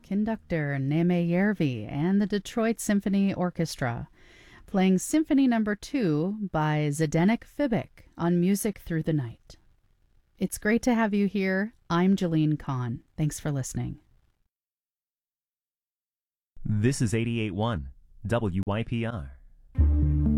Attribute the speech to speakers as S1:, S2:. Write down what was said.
S1: conductor Neme Järvi and the Detroit Symphony Orchestra, playing Symphony No. 2 by Zdeněk Fibik on Music Through the Night. It's great to have you here. I'm Jalene Kahn. Thanks for listening.
S2: This is 88.1 WYPR.